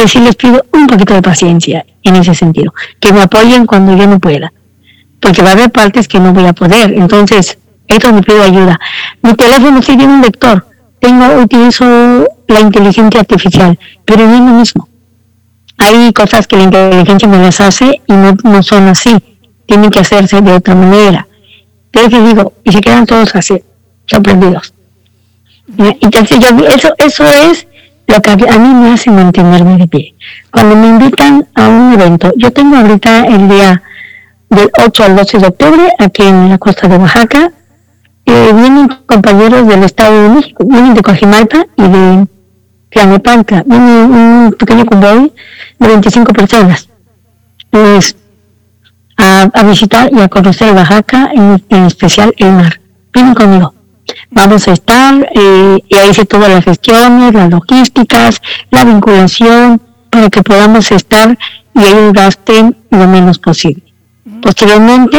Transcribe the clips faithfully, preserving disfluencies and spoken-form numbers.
Entonces sí les pido un poquito de paciencia en ese sentido, que me apoyen cuando yo no pueda, porque va a haber partes que no voy a poder. Entonces, eso me pido ayuda. Mi teléfono sí tiene un lector, tengo, utilizo la inteligencia artificial, pero no es lo mismo. Hay cosas que la inteligencia me las hace y no, no son así, tienen que hacerse de otra manera. Entonces digo, y se quedan todos así, sorprendidos. Entonces yo, eso, eso es lo que a mí me hace mantenerme de pie. Cuando me invitan a un evento, yo tengo ahorita el día del ocho al doce de octubre, aquí en la costa de Oaxaca, eh, vienen compañeros del Estado de México, vienen de Coajimalpa y de Tlanepantla, viene un pequeño convoy de veinticinco personas pues, a, a visitar y a conocer Oaxaca, en, en especial el mar. Vienen conmigo. Vamos a estar eh, y ahí hice todas las gestiones, las logísticas, la vinculación, para que podamos estar y ellos gasten lo menos posible. Posteriormente,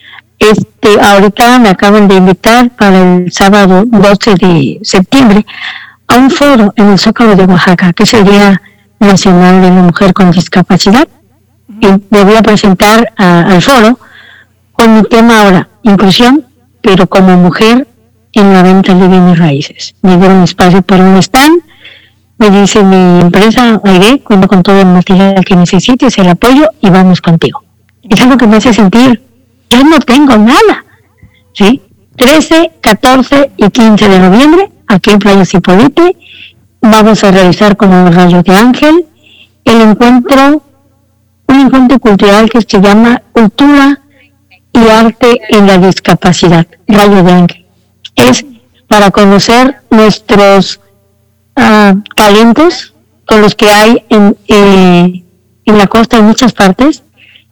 este, ahorita me acaban de invitar para el sábado doce de septiembre a un foro en el Zócalo de Oaxaca, que es el Día Nacional de la Mujer con Discapacidad. Y me voy a presentar a, al foro con mi tema ahora, inclusión, pero como mujer en la venta de bienes raíces. Me dieron espacio para un stand, me dice mi empresa, Aire, cuento con todo el material que necesites, el apoyo y vamos contigo. Es algo que me hace sentir, yo no tengo nada, ¿sí? trece, catorce y quince de noviembre, aquí en Playa Zipolite, vamos a realizar como Rayo de Ángel el encuentro, un encuentro cultural que se llama Cultura y Arte en la Discapacidad, Rayo de Ángel. Es para conocer nuestros uh, talentos con los que hay en, eh, en la costa en muchas partes,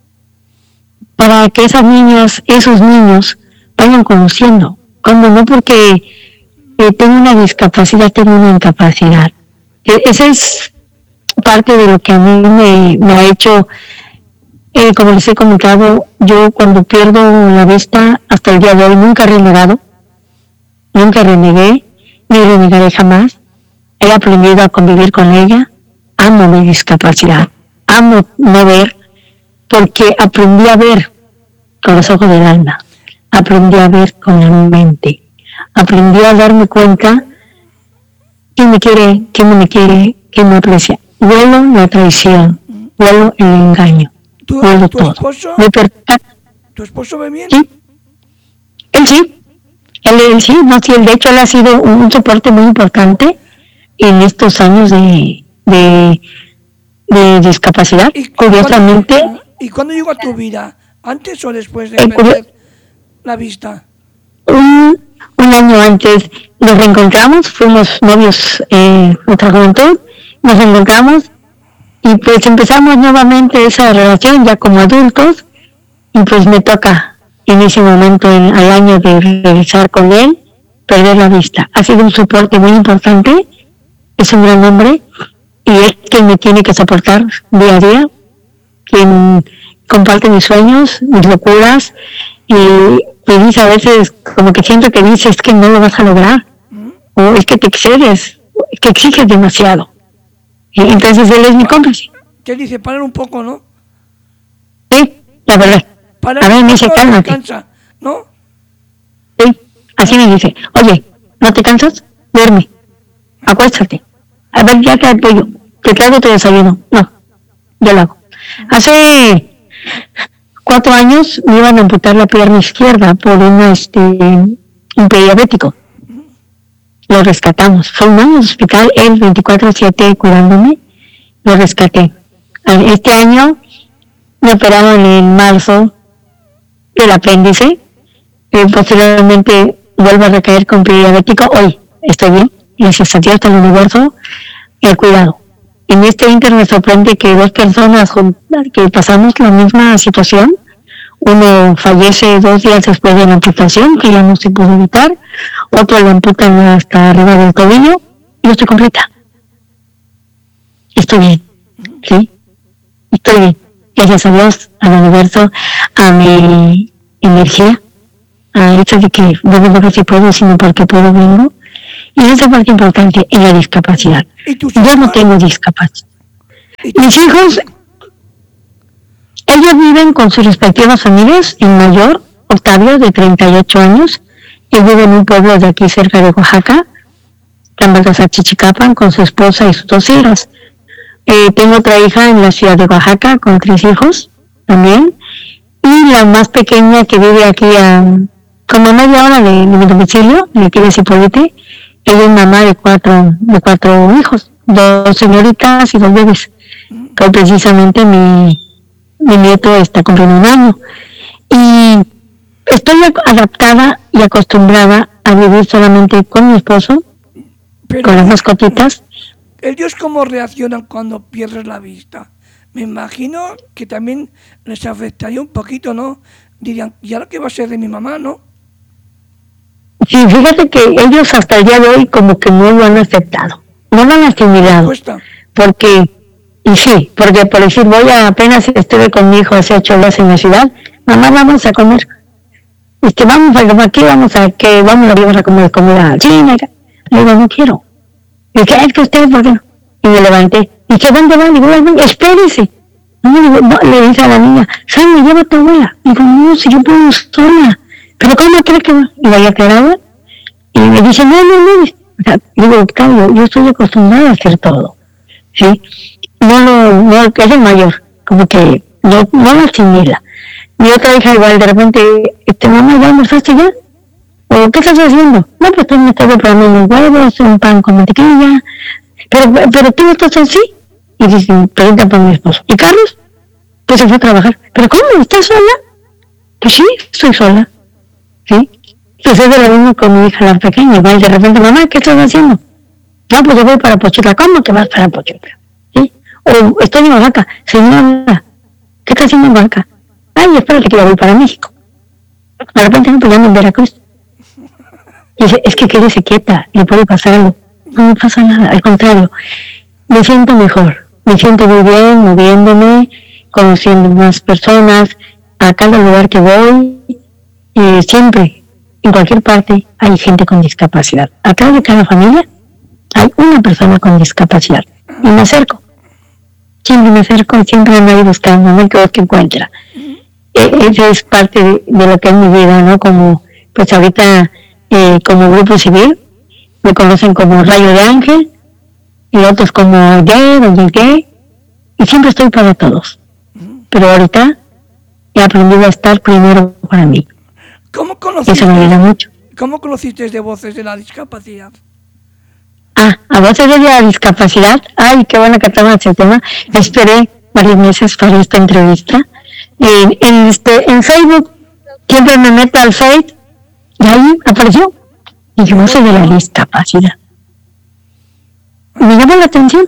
para que esas niñas, esos niños vayan conociendo, cuando no porque eh, tengo una discapacidad, tengo una incapacidad. E- esa es parte de lo que a mí me, me ha hecho, eh, como les he comentado, yo cuando pierdo la vista, hasta el día de hoy nunca he renegado, nunca renegué, ni renegaré jamás. He aprendido a convivir con ella, amo mi discapacidad, amo no ver, porque aprendí a ver con los ojos del alma, aprendí a ver con la mente, aprendí a darme cuenta quién me quiere, quién no me quiere, quién me aprecia. Vuelo la traición, vuelo el engaño, ¿Tu, vuelo tu todo. Esposo, me per- ¿Tu esposo ve bien? ¿Sí? Él sí, él, él sí, no, sí, de hecho él ha sido un, un soporte muy importante en estos años de, de, de discapacidad. ¿Y Curiosamente, cuándo, ¿Y cuándo llegó a tu vida? ¿Antes o después de eh, perder curio- la vista? un, un año antes nos reencontramos, fuimos novios en eh, nuestra juventud, nos reencontramos y pues empezamos nuevamente esa relación ya como adultos y pues me toca en ese momento, en, al año de regresar con él, perder la vista. Ha sido un soporte muy importante, es un gran hombre y es quien me tiene que soportar día a día, quien comparte mis sueños, mis locuras y me dice a veces como que siento que dice es que no lo vas a lograr o es que te excedes, es que exiges demasiado. Y entonces él es mi cómplice. Te dice, parar un poco, ¿no? Sí, la verdad. Parar A ver, un me dice, poco, cálmate. descansa, ¿no? Sí, así me dice, oye, ¿no te cansas? Duerme, acuéstate. A ver, ya te apoyo, te traigo tu desayuno. No, yo lo hago. Hace cuatro años me iban a amputar la pierna izquierda por una, este, un prediabético. Lo rescatamos. Fue un año en el hospital, él veinticuatro siete cuidándome, lo rescaté. Este año me operaron en marzo del apéndice, eh, posteriormente vuelvo a recaer con prediabético. Hoy estoy bien, gracias a Dios, hasta el universo, el cuidado. En este inter me sorprende que dos personas que pasamos la misma situación, uno fallece dos días después de la amputación, que ya no se pudo evitar, otro lo amputan hasta arriba del tobillo, y yo estoy completa. Estoy bien, ¿sí? Estoy bien. Gracias a Dios, al universo, a mi energía, a hecho de que no vengo porque puedo, sino porque puedo vengo. Y esa parte importante es la discapacidad. Yo no tengo discapacidad. Mis hijos, ellos viven con sus respectivas familias. El mayor, Octavio, de treinta y ocho años, él vive en un pueblo de aquí cerca de Oaxaca, llamados Chichicapan, con su esposa y sus dos hijas. Eh, tengo otra hija en la ciudad de Oaxaca con tres hijos también. Y la más pequeña que vive aquí a como media hora de, de mi domicilio, de aquí de Cipolite, ella es mamá de cuatro, de cuatro hijos, dos señoritas y dos bebés. Que precisamente mi, mi nieto está cumpliendo un año. Y estoy adaptada y acostumbrada a vivir solamente con mi esposo, pero con las mascotitas. ¿Ellos cómo reaccionan cuando pierdes la vista? Me imagino que también les afectaría un poquito, ¿no? Dirían, ¿y ahora qué va a ser de mi mamá, no? Sí, fíjate que ellos hasta el día de hoy como que no lo han aceptado, no lo han asimilado. Porque, y sí, porque por decir, voy a, apenas estuve con mi hijo hace ocho días en la ciudad, mamá, vamos a comer. Es que vamos a comer aquí, vamos a, que vamos a llevar a comer comida china. Le digo, no quiero. Y que es que usted, ¿por qué no? Y me levanté. ¿Y que dónde va? Le digo, espérese. No, digo, no, le dice a la niña, Sammy, lleva a tu abuela. Digo, no, si yo puedo sola. ¿Pero cómo crees que va? Y vaya a quedar. Y me dice, no, no, no. O sea, digo, Octavio, yo estoy acostumbrada a hacer todo. ¿Sí? No, no, no, es el mayor. Como que no, no lo asimila. Mi otra hija igual, de repente, este, mamá, ¿ya almorzaste ya? ¿O qué estás haciendo? No, pues tú me estás preparando unos huevos, un pan con mantequilla. Pero, pero tú no estás así. Y dice, pregunta por mi esposo. ¿Y Carlos? Pues se fue a trabajar. ¿Pero cómo? ¿Estás sola? Pues sí, estoy sola. ¿Sí? Sucede lo mismo con mi hija, la pequeña. Igual de repente, mamá, ¿qué estás haciendo? No, pues yo voy para Pochutla. ¿Cómo que vas para Pochutla? ¿Sí? O estoy en Oaxaca. Señora, ¿qué estás haciendo en Oaxaca? Ay, espérate que yo voy para México. De repente me llaman en Veracruz. Y dice, es que quédese quieta, le puede pasar algo. No me pasa nada, al contrario. Me siento mejor. Me siento muy bien, moviéndome, conociendo más personas. A cada lugar que voy, eh, siempre, en cualquier parte, hay gente con discapacidad. Atrás de cada familia hay una persona con discapacidad. Y me acerco. Siempre me acerco y siempre me voy buscando, no creo que encuentra. Eh, esa es parte de, de lo que es mi vida, ¿no? Como, pues ahorita, eh, como grupo civil, me conocen como Rayo de Ángel, y otros como gay, donde gay, y siempre estoy para todos. Pero ahorita he aprendido a estar primero para mí. ¿Cómo conociste, eso me ayuda mucho. ¿Cómo conociste de Voces de la Discapacidad? Ah, a Voces de la Discapacidad, ay, qué bueno que tomas ese tema. Esperé varios meses para esta entrevista. En, en, este, en Facebook, siempre me meto al Face, y ahí apareció. Y yo, Voces de la Discapacidad. Me llama la atención.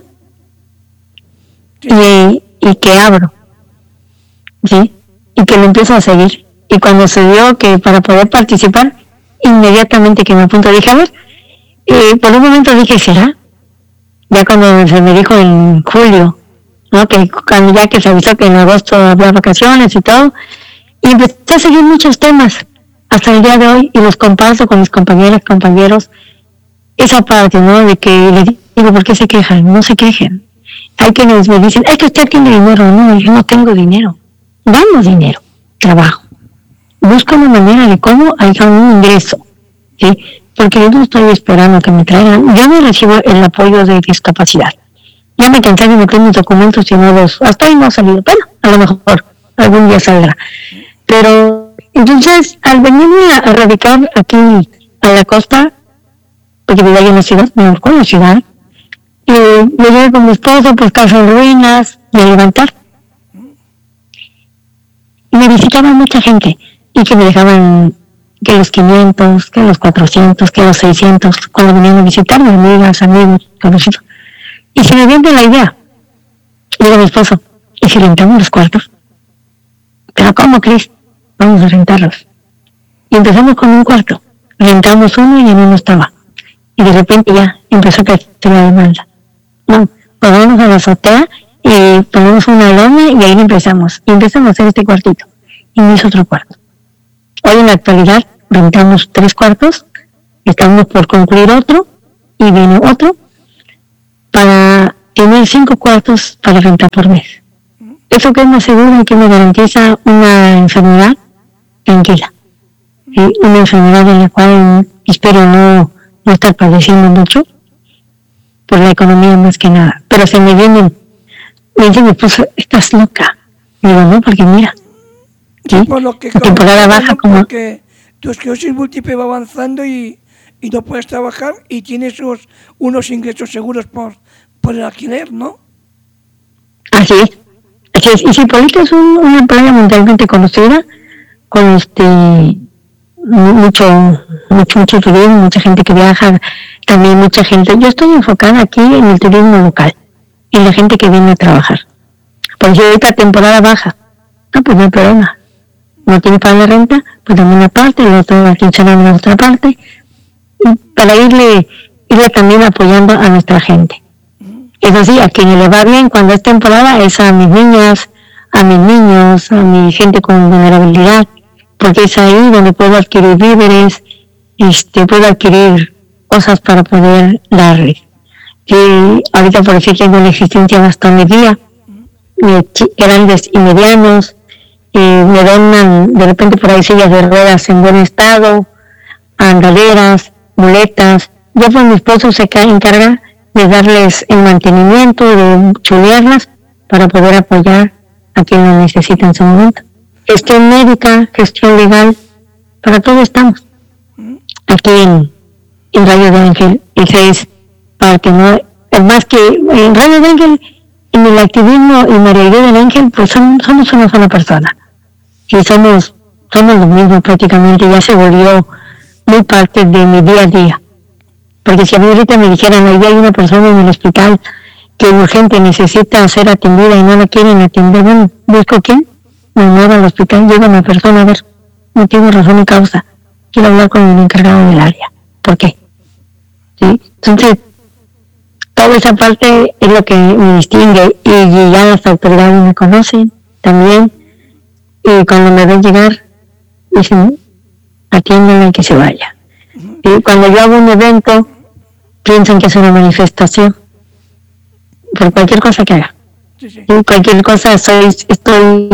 Y, y que abro. ¿Sí? Y que lo empiezo a seguir. Y cuando se dio que para poder participar, inmediatamente que me apunto, dije, a ver, eh, por un momento dije, ¿será? Ya cuando se me dijo en julio, ¿no? Que cuando ya que se avisó que en agosto había vacaciones y todo, y empecé a seguir muchos temas hasta el día de hoy, y los comparto con mis compañeras, compañeros, esa parte, ¿no? De que les digo, ¿por qué se quejan? No se quejen. Hay quienes me dicen, es que usted tiene dinero. No, yo no tengo dinero. Gano dinero, trabajo. Busco una manera de cómo haya un ingreso, ¿sí? Porque yo no estoy esperando que me traigan. Yo no recibo el apoyo de discapacidad. Ya me cansé de meter mis documentos y no los... Hasta ahí no ha salido. Bueno, a lo mejor algún día saldrá. Pero, entonces, al venirme a, a radicar aquí a la costa, porque vivía en la ciudad, me busco en la ciudad, y me llevé con mi esposo, pues casa en ruinas, de levantar. Y me visitaba mucha gente, y que me dejaban que los quinientos, que los cuatrocientos, que los seiscientos, cuando venían a visitarme, amigas, amigos, conocidos. Y se me viene la idea, digo a mi esposo, ¿y si rentamos los cuartos? ¿Pero cómo, Cris? Vamos a rentarlos. Y empezamos con un cuarto, rentamos uno y en uno estaba. Y de repente ya empezó a crecer la demanda. No, pues vamos a la azotea y ponemos una lona y ahí empezamos. Y empezamos a hacer este cuartito. Y me hizo otro cuarto. Hoy en la actualidad rentamos tres cuartos, estamos por concluir otro y viene otro para tener cinco cuartos para rentar por mes. Eso que me asegura y que me garantiza una enfermedad tranquila. ¿Sí? Una enfermedad en la cual espero no, no estar padeciendo mucho por la economía más que nada. Pero se me vienen, me dicen, me puso, estás loca. Digo, no, porque mira, ¿sí? Por lo que la temporada baja como... Porque tu esclerosis múltiple va avanzando y, y no puedes trabajar y tienes unos, unos ingresos seguros por, por el alquiler, ¿no? Así es. Así es. Y si Hipólito es un, una playa mundialmente conocida, con este mucho, mucho, mucho turismo, mucha gente que viaja, también mucha gente. Yo estoy enfocada aquí en el turismo local, en la gente que viene a trabajar. Porque ahorita temporada baja, no, pues no hay problema. No tiene para la renta, pues dame una parte, la otra quincena en la otra parte, y para irle, irle también apoyando a nuestra gente. Eso sí, a quien le va bien cuando es temporada es a mis niñas, a mis niños, a mi gente con vulnerabilidad, porque es ahí donde puedo adquirir víveres, este, puedo adquirir cosas para poder darles. Y ahorita por decir tengo una existencia bastante día, grandes y medianos, y me donan de repente por ahí sillas de ruedas en buen estado, andaderas, muletas. Ya pues mi esposo se encarga de darles el mantenimiento, de chulearlas para poder apoyar a quien lo necesita en su momento. Gestión médica, gestión legal, para todo estamos. Aquí en, en Radio de Ángel, esa es parte, ¿no? Es más que en Radio de Ángel, en el activismo y María Irene del Ángel, pues son, somos una sola persona. Y somos, somos lo mismo prácticamente, ya se volvió muy parte de mi día a día. Porque si a mí ahorita me dijeran, ahí hay una persona en el hospital que urgente necesita ser atendida y no la quieren atender, bueno, busco quién, me muevo al hospital, llego a mi persona a ver, no tengo razón ni causa, quiero hablar con el encargado del área. ¿Por qué? ¿Sí? Entonces, toda esa parte es lo que me distingue y ya las autoridades me conocen también, y cuando me ven llegar, dicen, atiéndela y que se vaya. Y cuando yo hago un evento, piensan que es una manifestación, por cualquier cosa que haga. Sí, sí. Y cualquier cosa soy, estoy,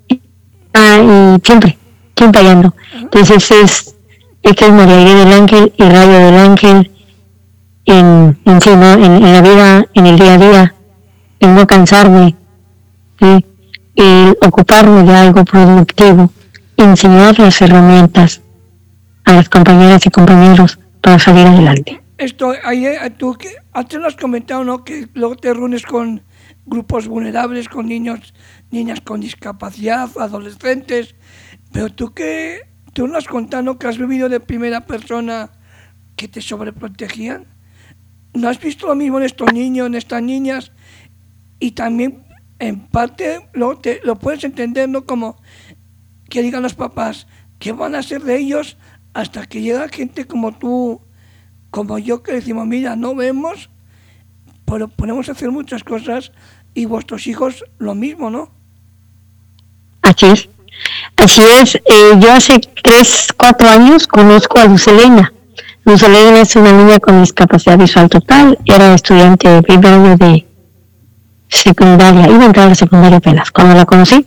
ah, y siempre, siempre ando. Entonces es, esta es María Irene del Ángel y Radio del Ángel, en, en sí, ¿no? en, en la vida, en el día a día, en no cansarme, ¿sí? El ocuparme de algo productivo, enseñar las herramientas a las compañeras y compañeros para salir adelante. Esto, ayer, tú, que antes lo has comentado, ¿no? Que luego te reúnes con grupos vulnerables, con niños, niñas con discapacidad, adolescentes, pero tú que, tú nos has contado, ¿no? Que has vivido de primera persona que te sobreprotegían. ¿No has visto lo mismo en estos niños, en estas niñas? Y también, en parte, lo, te, lo puedes entender, ¿no? Como que digan los papás, ¿qué van a hacer de ellos? Hasta que llega gente como tú, como yo, que decimos, mira, no vemos, pero podemos hacer muchas cosas, y vuestros hijos lo mismo, ¿no? Así es, así es. Eh, yo hace tres, cuatro años conozco a Lucelena. Lucelena es una niña con discapacidad visual total, era estudiante de primer año de secundaria, iba a entrar a la secundaria apenas, cuando la conocí.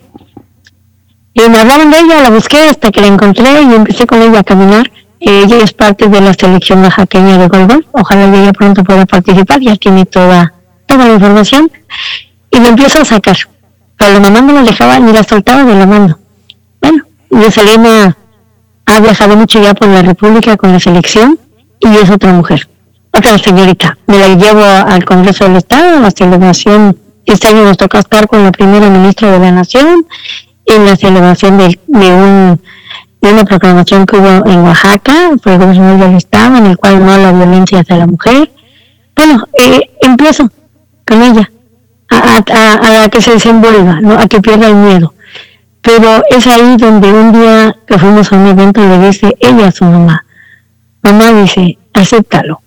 Y me hablaron de ella, la busqué hasta que la encontré y empecé con ella a caminar. Eh, ella es parte de la selección oaxaqueña de golbol. Ojalá ella pronto pueda participar, ya tiene toda, toda la información. Y me empiezo a sacar. Pero la mamá no la dejaba ni la soltaba de la mano. Bueno, Lucelena ha viajado mucho ya por la República con la selección y es otra mujer, otra señorita. Me la llevo al Congreso del Estado, a la celebración. Este año nos toca estar con la primera ministra de la Nación en la celebración de, de, un, de una proclamación que hubo en Oaxaca por el gobernador del estado, en el cual no la violencia hacia la mujer. Bueno, eh, empiezo con ella a, a, a que se desenvuelva, ¿no? A que pierda el miedo. Pero es ahí donde un día que fuimos a un evento le dice ella a su mamá, mamá, dice, acéptalo,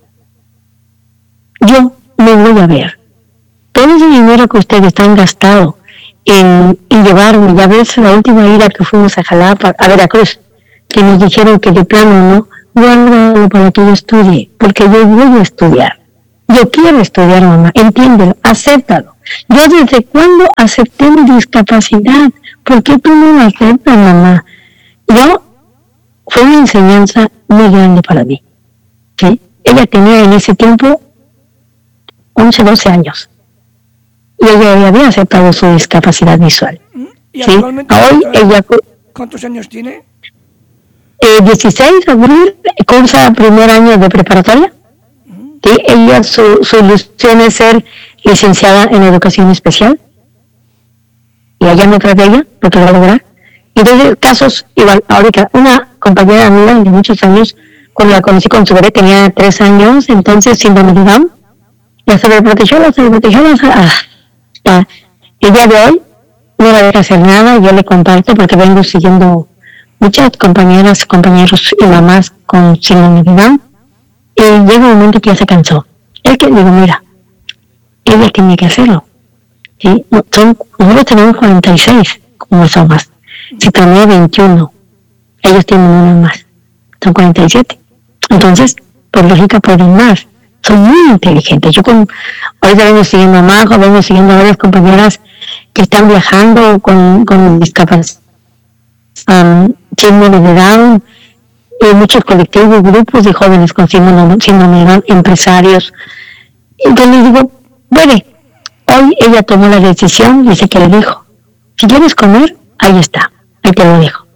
yo me voy a ver, todo ese dinero que ustedes han gastado En, en llevarme, ya ves la última ida que fuimos a Jalapa, a Veracruz, que nos dijeron que de plano no, guárdalo para que yo estudie, porque yo voy a estudiar. Yo quiero estudiar, mamá, entiéndelo, acéptalo. Yo desde cuándo acepté mi discapacidad, ¿por qué tú no lo aceptas, mamá? Yo, fue una enseñanza muy grande para mí, ¿sí? Ella tenía en ese tiempo once, doce años, y ella había aceptado su discapacidad visual. ¿Y ¿sí? actualmente Hoy cuántos, ella, cuántos años tiene? eh, dieciséis de abril, cursa primer año de preparatoria. ¿Sí? Ella, su, su ilusión es ser licenciada en educación especial, y allá me trae de ella, porque lo va a lograr. Y de casos, igual, ahorita, una compañera amiga de muchos años, cuando la conocí con su bebé, tenía tres años, entonces síndrome de Down, la sobreprotegió, la sobreprotegió, la ah, ah, el día de hoy no la deja hacer nada, yo le comparto porque vengo siguiendo muchas compañeras, compañeros y mamás con síndrome de Down, y llega un momento que ya se cansó. Es que digo, mira, ella tiene que hacerlo. ¿Sí? Son, nosotros tenemos cuarenta y seis, como son más. Si tenía veintiuno, ellos tienen uno más, son cuarenta y siete. Entonces, por lógica, pueden más. Son muy inteligentes. Yo con, ahorita vengo siguiendo a Majo, vengo siguiendo a varias compañeras que están viajando con, con discapacidad, um, síndrome de Down, y muchos colectivos, grupos de jóvenes con síndrome de Down, empresarios. Entonces les digo, bueno, hoy ella tomó la decisión, dice que le dijo, si quieres comer, ahí está, ahí te lo dejo.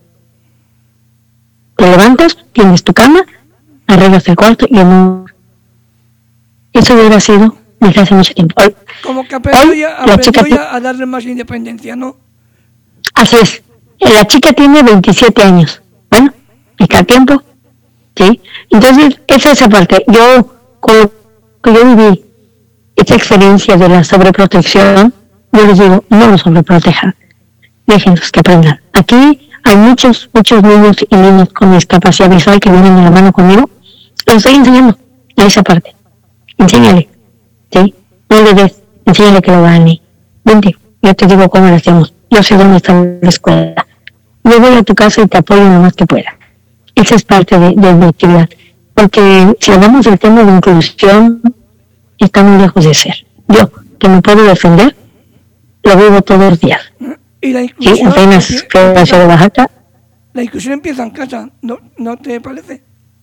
Te levantas, tienes tu cama, arreglas el cuarto y no. Eso hubiera sido desde hace mucho tiempo. Hoy, Como que aprendió, hoy, ya, la aprendió chica ya a darle más independencia, ¿no? Así es. La chica tiene veintisiete años. Bueno, está a tiempo. ¿Sí? Entonces, esa es esa parte. Yo, con lo que yo viví, esta experiencia de la sobreprotección, yo les digo, no lo sobreprotejan. Déjenlos que aprendan. Aquí hay muchos, muchos niños y niñas con discapacidad visual que vienen de la mano conmigo. Los estoy enseñando a esa parte. Enséñale. ¿Sí? No le des. Enséñale que lo gane. Vente, yo te digo cómo lo hacemos. Yo sé dónde está la escuela. Yo voy a tu casa y te apoyo lo más que pueda. Esa es parte de, de mi actividad. Porque si hablamos del tema de inclusión, está muy lejos de ser. Yo, que me puedo defender, lo vivo todos los días. Y la inclusión, sí, apenas fui a la ciudad de Oaxaca. La inclusión empieza en casa, ¿no, no te parece?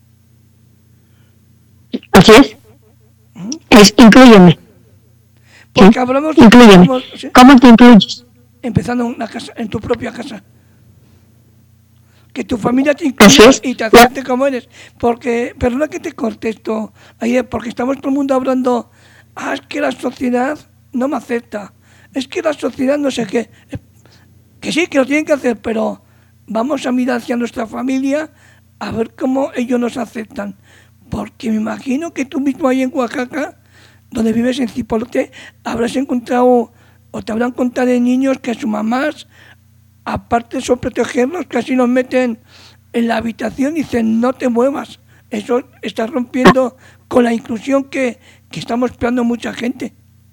Así es. ¿Mm? Es inclúyeme. Porque ¿sí? hablamos... Inclúyeme. Hablamos, ¿sí? ¿Cómo te incluyes? Empezando en, una casa, en tu propia casa. Que tu familia te incluya y te acepte como eres. Porque, perdona que te corte esto ayer, porque estamos todo el mundo hablando, ah, es que la sociedad no me acepta, es que la sociedad no sé qué. Que sí, que lo tienen que hacer, pero vamos a mirar hacia nuestra familia a ver cómo ellos nos aceptan. Porque me imagino que tú mismo ahí en Oaxaca, donde vives en Cipolote, habrás encontrado o te habrán contado de niños que sus mamás, aparte de sobreprotegerlos, casi los meten en la habitación y dicen, no te muevas. Eso está rompiendo con la inclusión que, que estamos esperando mucha gente.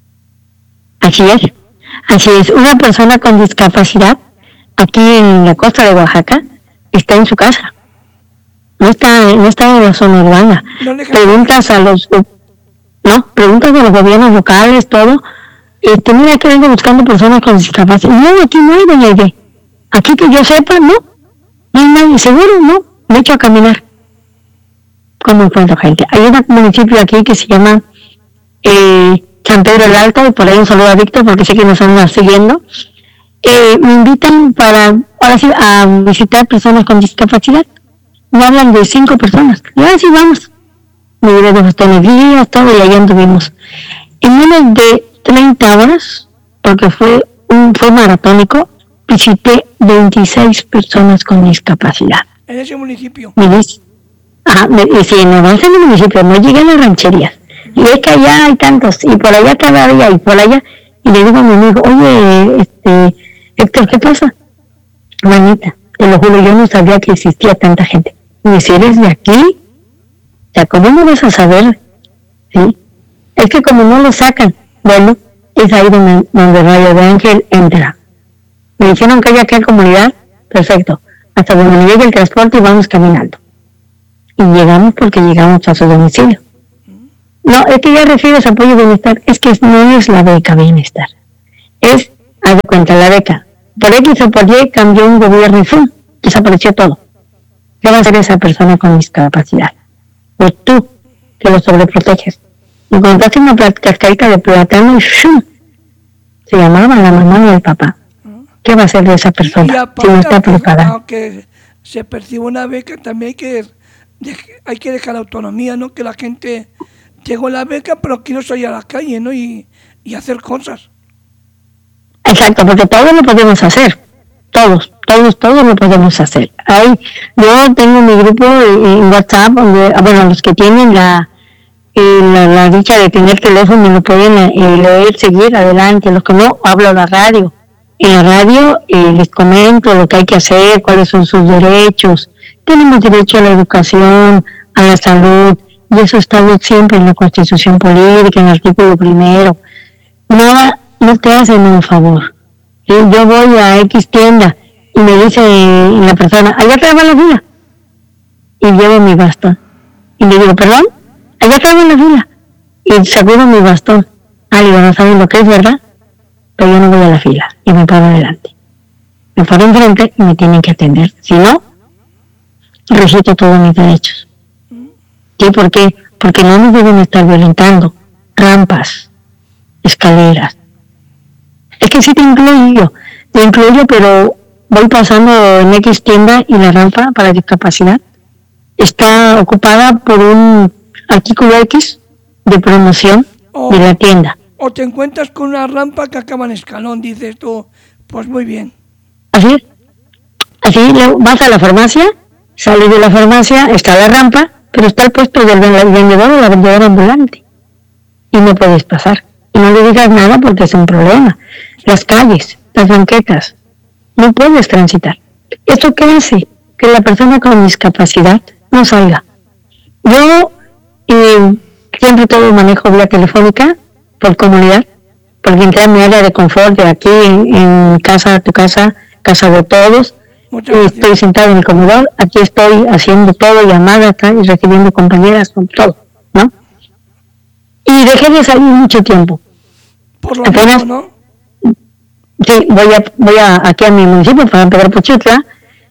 Así es, así es. Una persona con discapacidad, aquí en la costa de Oaxaca, está en su casa. No está, no está en la zona urbana. No preguntas a los, no, preguntas a los gobiernos locales, todo. Este, mira que vengo buscando personas con discapacidad. No, aquí no hay, doña Aide. Aquí que yo sepa, no, no hay nadie, seguro, no, me echo a caminar. ¿Cómo encuentro gente? Hay un municipio aquí que se llama eh, San Pedro el Alto, y por ahí un saludo a Víctor, porque sé que nos andan siguiendo. Eh, me invitan para, ahora sí, a visitar personas con discapacidad. Me hablan de cinco personas. Y ahora sí, vamos. Me llevé dos días, todo, y allá anduvimos. En menos de treinta horas, porque fue un fue maratónico, visité veintiséis personas con discapacidad. ¿En ese municipio? Me dice, ah, me dice, no avanza en el municipio, no llegué a las rancherías. Y es que allá hay tantos, y por allá todavía, y por allá. Y le digo a mi amigo, oye, este, Héctor, ¿qué pasa? Manita, te lo juro, yo no sabía que existía tanta gente. Y dice, ¿eres de aquí? O sea, ¿cómo no vas a saber? ¿Sí? Es que como no lo sacan, bueno, es ahí donde, donde Rayo de Ángel entra. Me dijeron que hay aquí en comunidad, perfecto, hasta donde me llegue el transporte y vamos caminando. Y llegamos porque llegamos a su domicilio. No, es que ya recibes apoyo bienestar. Es que no es la beca bienestar. Es, haz de cuenta, la beca. Por X o por Y cambió un gobierno y ¡fum! Desapareció todo. ¿Qué va a hacer esa persona con discapacidad? O tú, que lo sobreproteges. Encontraste una cascarita de plátano y ¡shum! Se llamaba la mamá y el papá. ¿Qué va a hacer de esa persona aparte, si no está preparada? Aunque se percibe una beca, también hay que, hay que dejar la autonomía, ¿no? Que la gente llegó a la beca, pero quiero salir a la calle, ¿no? Y, y hacer cosas. Exacto, porque todos lo podemos hacer. Todos, todos, todos lo podemos hacer. Hay, yo tengo mi grupo en WhatsApp, donde, bueno, los que tienen la, la, la dicha de tener teléfono lo pueden eh, leer, seguir adelante. Los que no, hablo a la radio. En la radio eh, les comento lo que hay que hacer, cuáles son sus derechos. Tenemos derecho a la educación, a la salud, y eso está siempre en la Constitución Política, en el artículo primero. Nada, no te hacen un favor. ¿Sí? Yo voy a X tienda y me dice la persona, allá traigo la fila. Y llevo mi bastón. Y le digo, perdón, allá traigo la fila. Y sacudo mi bastón. Ah, digo, no saben lo que es, ¿verdad? Pero yo no voy a la fila y me paro adelante. Me paro enfrente y me tienen que atender. Si no, registro todos mis derechos. ¿Sí? ¿Por qué? Porque no nos deben estar violentando. Rampas, escaleras. Es que sí te incluyo, te incluyo, pero voy pasando en X tienda y la rampa para discapacidad está ocupada por un artículo X de promoción o, de la tienda. O te encuentras con una rampa que acaba en escalón, dices tú, pues muy bien. Así es. Así vas a la farmacia, sales de la farmacia, está la rampa, pero está el puesto del vendedor o la vendedora ambulante. Y no puedes pasar. Y no le digas nada porque es un problema. Las calles, las banquetas, no puedes transitar. ¿Esto qué hace? Que la persona con discapacidad no salga. Yo eh, siempre todo manejo vía telefónica, por comunidad, porque entré en mi área de confort de aquí, en, en casa, tu casa, casa de todos. Estoy sentado en el comedor, aquí estoy haciendo todo, llamadas y recibiendo compañeras, con todo, ¿no? Y dejé de salir mucho tiempo. Por lo Apenas, menos, ¿no? Sí, voy a, voy a aquí a mi municipio, para Pedro Pochutla,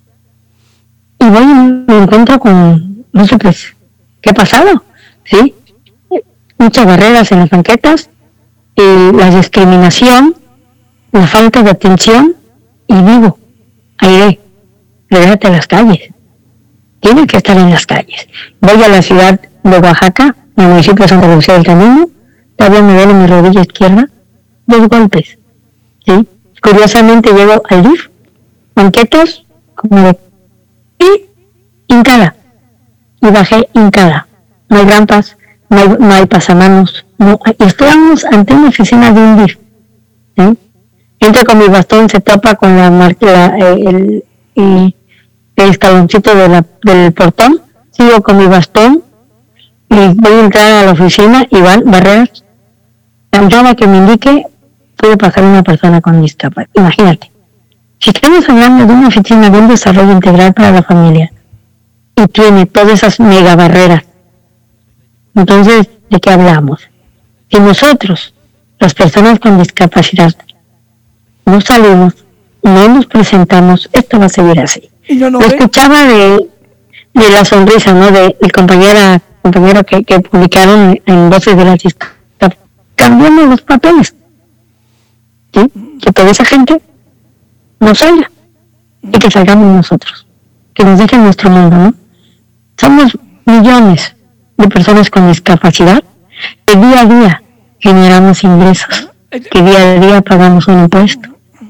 y voy y me encuentro con, no sé pues, ¿qué ha pasado? ¿Sí? Muchas barreras en las banquetas, y la discriminación, la falta de atención, y digo, aire, regrésate a las calles. Tienen que estar en las calles. Voy a la ciudad de Oaxaca, mi municipio de Santa Lucía del Camino, todavía me duele mi rodilla izquierda, dos golpes. ¿Sí? Curiosamente llego al D I F, banquetas, como de, y hincada, y bajé hincada. No hay rampas, no hay, no hay pasamanos, no, estamos ante una oficina de un D I F. ¿Sí? Entro con mi bastón, se topa con la, la el, el, el escaloncito de la, del portón, sigo con mi bastón y voy a entrar a la oficina y van barreras. La entrada que me indique puede pasar una persona con discapacidad. Imagínate, si estamos hablando de una oficina de un desarrollo integral para la familia y tiene todas esas mega barreras, entonces, ¿de qué hablamos? Si nosotros, las personas con discapacidad, no salimos, no nos presentamos, esto va a seguir así. ¿Y no, no Lo escuchaba de, de la sonrisa, ¿no? De el compañera, compañero que, que publicaron en Voces de la Discapacidad. Cambiamos los papeles. ¿Sí? Que toda esa gente no salga y que salgamos nosotros, que nos dejen nuestro mundo, ¿no? Somos millones de personas con discapacidad que día a día generamos ingresos, que día a día pagamos un impuesto.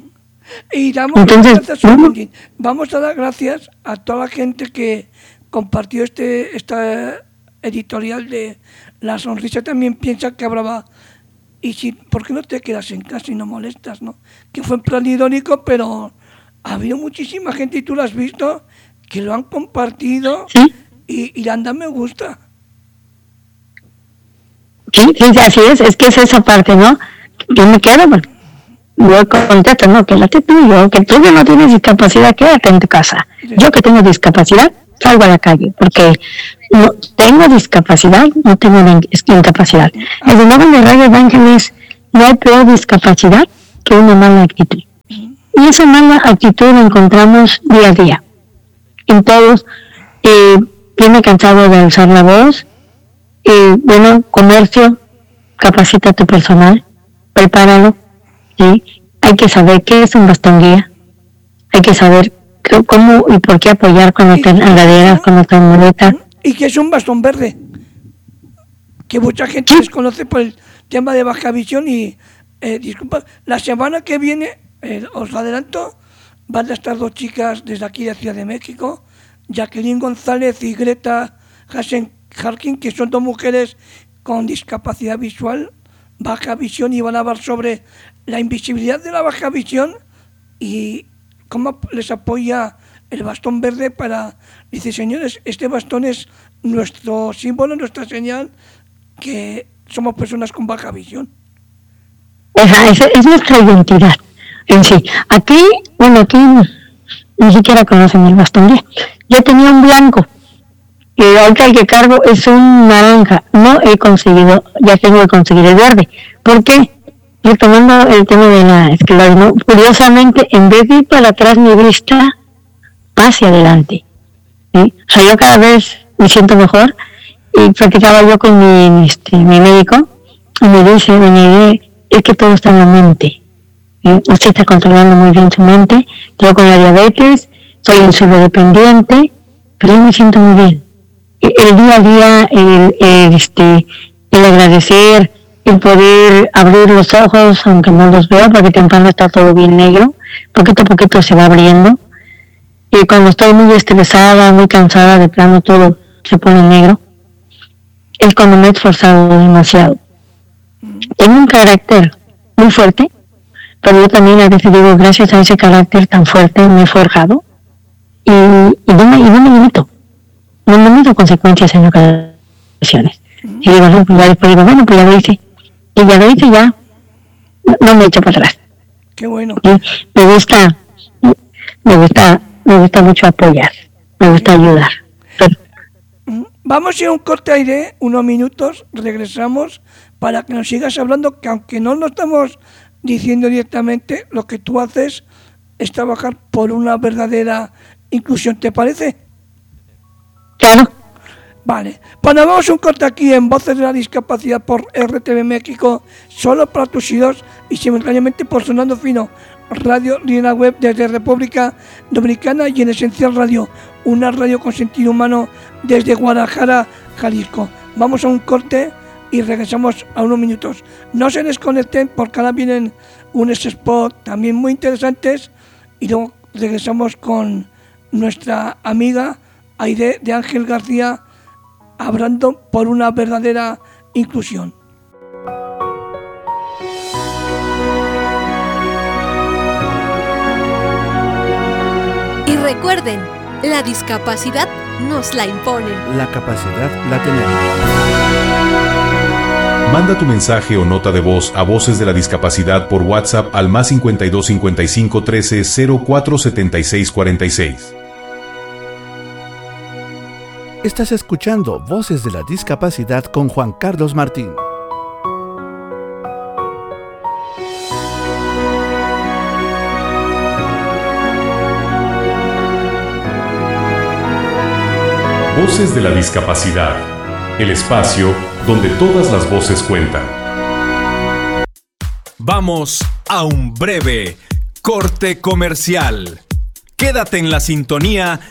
Y damos Entonces, gracias, ¿no? Vamos a dar gracias a toda la gente que compartió este esta editorial de La Sonrisa. También piensa que hablaba, y si, ¿por qué no te quedas en casa y no molestas, no? Que fue en plan irónico, pero ha habido muchísima gente, y tú lo has visto, que lo han compartido. ¿Sí? y, y le han dado me gusta. Sí, sí, así es, es que es esa parte, ¿no? Yo me quedo, pues, yo contesto, no, quédate tú, yo, que tú que no tienes discapacidad, quédate en tu casa. Yo que tengo discapacidad, salgo a la calle, porque no tengo discapacidad, no tengo incapacidad. En el nombre de Radio Ángeles no hay peor discapacidad que una mala actitud. Y esa mala actitud la encontramos día a día. En todos, eh, viene cansado de alzar la voz, eh, bueno, comercio, capacita a tu personal, prepáralo, ¿sí? Hay que saber qué es un bastón guía, hay que saber qué, cómo y por qué apoyar cuando te andaderas, cuando te muletas. Y que es un bastón verde, que mucha gente ¿Sí? desconoce por el tema de baja visión y, eh, disculpa, la semana que viene, eh, os adelanto, van a estar dos chicas desde aquí de Ciudad de México, Jacqueline González y Greta Harkin, que son dos mujeres con discapacidad visual, baja visión, y van a hablar sobre la invisibilidad de la baja visión y cómo les apoya el bastón verde para, dice, señores, este bastón es nuestro símbolo, nuestra señal, que somos personas con baja visión. Esa, esa es nuestra identidad en sí. Aquí, bueno, aquí ni siquiera conocen el bastón guía. Yo tenía un blanco, y ahorita el que cargo es un naranja. No he conseguido, ya tengo que conseguir el verde. ¿Por qué? Retomando el tema de la esclerosis, ¿no? Curiosamente, en vez de ir para atrás, mi vista va hacia adelante, ¿sí? O sea, yo cada vez me siento mejor, y platicaba yo con mi, este, mi médico, y me dice, doña es que todo está en la mente, ¿sí? Usted está controlando muy bien su mente. Yo con la diabetes soy insulinodependiente, pero yo me siento muy bien. El día a día, el, el, este, el agradecer, el poder abrir los ojos, aunque no los veo, porque temprano está todo bien negro, poquito a poquito se va abriendo. Y cuando estoy muy estresada, muy cansada, de plano todo se pone negro. Es cuando me he esforzado demasiado. Tengo un carácter muy fuerte, pero yo también a veces digo, gracias a ese carácter tan fuerte me he forjado, y, y, no, me, y no me limito, no me limito consecuencias en ocasiones. Y digo, no, pues ya después digo, bueno, pues ya lo hice, y ya lo hice, ya no, no me echo para atrás. Qué bueno. Y me gusta, me gusta, me gusta mucho apoyar, me gusta ayudar. Pero, vamos a ir a un corte aire, unos minutos, regresamos para que nos sigas hablando, que aunque no lo estamos diciendo directamente, lo que tú haces es trabajar por una verdadera inclusión, ¿te parece? claro. Vale, bueno, vamos a un corte aquí en Voces de la Discapacidad por R T V México, solo para tus hijos y simultáneamente por Sonando Fino, radio y en la web desde República Dominicana y en Esencial Radio, una radio con sentido humano desde Guadalajara, Jalisco. Vamos a un corte y regresamos a unos minutos. No se desconecten porque ahora vienen unos spots también muy interesantes y luego regresamos con nuestra amiga Aide de Ángel García, hablando por una verdadera inclusión. Y recuerden, la discapacidad nos la imponen. La capacidad la tenemos. Manda tu mensaje o nota de voz a Voces de la Discapacidad por WhatsApp al más cincuenta y dos cincuenta y cinco trece cero cuatro setenta y seis cuarenta y seis. Estás escuchando Voces de la Discapacidad con Juan Carlos Martín. Voces de la Discapacidad, el espacio donde todas las voces cuentan. Vamos a un breve corte comercial. Quédate en la sintonía